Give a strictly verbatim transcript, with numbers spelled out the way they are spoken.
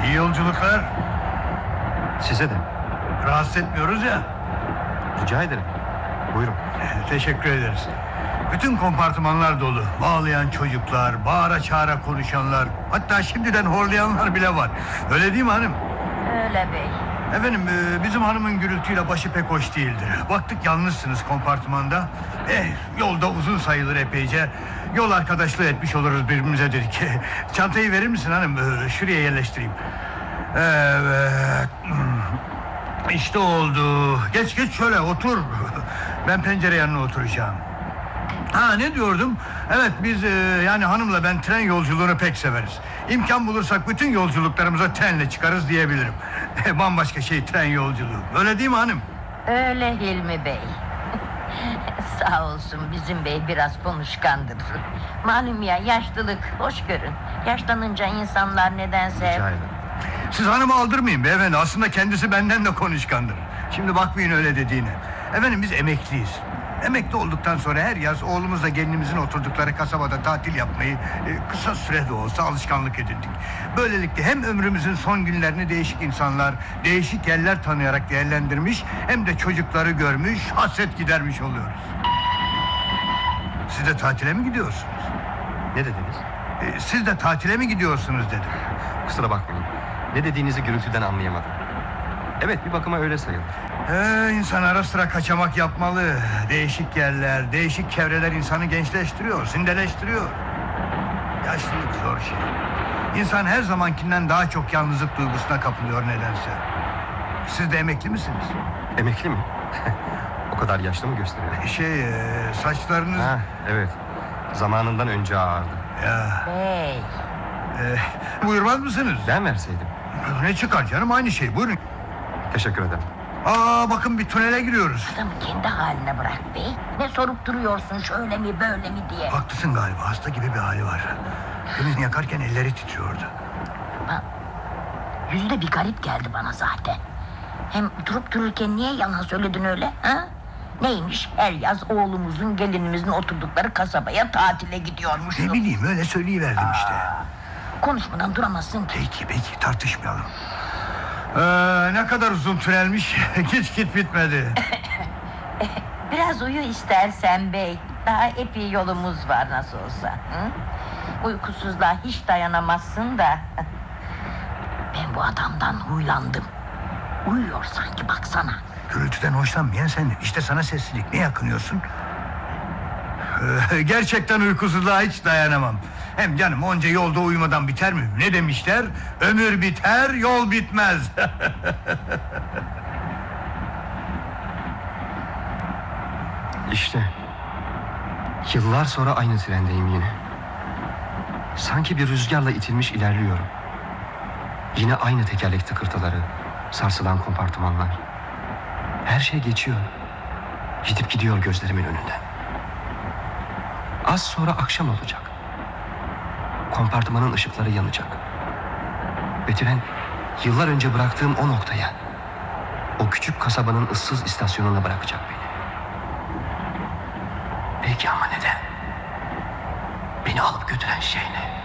İyi yolculuklar. Size de. Rahatsız etmiyoruz ya. Rica ederim. Buyurun. Teşekkür ederiz. Bütün kompartımanlar dolu. Bağlayan çocuklar, bağıra çağıra konuşanlar, hatta şimdiden horlayanlar bile var. Öyle değil mi hanım? Öyle bey. Efendim e, bizim hanımın gürültüyle başı pek hoş değildir. Baktık yalnızsınız kompartımanda. Eh, yolda uzun sayılır epeyce. Yol arkadaşlığı etmiş oluruz birbirimize dedik. Çantayı verir misin hanım? E, şuraya yerleştireyim. Evet. İşte oldu. Geç geç şöyle otur. Ben pencere yanına oturacağım. Ha, ne diyordum? Evet, biz e, yani hanımla ben tren yolculuğunu pek severiz. İmkan bulursak bütün yolculuklarımıza trenle çıkarız diyebilirim. Bambaşka şey tren yolculuğu. Öyle değil mi hanım? Öyle Hilmi Bey. Sağ olsun bizim bey biraz konuşkandır. Malum ya, yaşlılık hoş görün. Yaşlanınca insanlar nedense... Rica ederim. Siz hanımı aldırmayın beyefendi. Aslında kendisi benden de konuşkandır. Şimdi bakmayın öyle dediğine. Efendim biz emekliyiz. Emekli olduktan sonra her yaz oğlumuzla gelinimizin oturdukları kasabada tatil yapmayı e, kısa sürede olsa alışkanlık edindik. Böylelikle hem ömrümüzün son günlerini değişik insanlar, değişik yerler tanıyarak değerlendirmiş, hem de çocukları görmüş, hasret gidermiş oluyoruz. Siz de tatile mi gidiyorsunuz? Ne dediniz? E, siz de tatile mi gidiyorsunuz dedim. Kusura bakmayın. Ne dediğinizi gürültüden anlayamadım. Evet, bir bakıma öyle sayılır. Ee, insan ara sıra kaçamak yapmalı. Değişik yerler, değişik çevreler insanı gençleştiriyor, zindeleştiriyor. Yaşlılık zor şey. İnsan her zamankinden daha çok yalnızlık duygusuna kapılıyor nedense. Siz de emekli misiniz? Emekli mi? O kadar yaşlı mı gösteriyor? Şey, e, saçlarınız... Ha, evet. Zamanından önce ağardı. Ya, Bey, e, buyurmaz mısınız? Ben verseydim. Ne çıkar canım, aynı şey, buyurun. Teşekkür ederim. Aa, bakın bir tünele giriyoruz. adamı kendi haline bırak bey. Ne sorup duruyorsun şöyle mi böyle mi diye. Haklısın galiba, hasta gibi bir hali var. Demin yakarken elleri titriyordu. Bak, yüzde bir garip geldi bana zaten. Hem durup dururken niye yalan söyledin öyle ha? Neymiş, her yaz oğlumuzun gelinimizin oturdukları kasabaya tatile gidiyormuşsun. Ne bileyim, öyle söyleyiverdim işte. Konuşmadan duramazsın ki. Peki peki, tartışmayalım. Ee, ne kadar uzun tünelmiş. Git git bitmedi. Biraz uyu istersen bey. Daha epey yolumuz var nasıl olsa. Hı? Uykusuzluğa hiç dayanamazsın da. Ben bu adamdan huylandım. Uyuyor sanki, baksana. Gürültüden hoşlanmayan sendin. İşte sana sessizlik. Ne yakınıyorsun? Ee, gerçekten uykusuzluğa hiç dayanamam. Hem canım, onca yolda uyumadan biter mi? Ne demişler? Ömür biter, yol bitmez. İşte. Yıllar sonra aynı trendeyim yine. Sanki bir rüzgarla itilmiş ilerliyorum. Yine aynı tekerlek tıkırtıları, sarsılan kompartımanlar. Her şey geçiyor. Gidip gidiyor gözlerimin önünden. Az sonra akşam olacak. Kompartımanın ışıkları yanacak. Ve tren yıllar önce bıraktığım o noktaya, o küçük kasabanın ıssız istasyonuna bırakacak beni. Peki ama neden? Beni alıp götüren şey ne?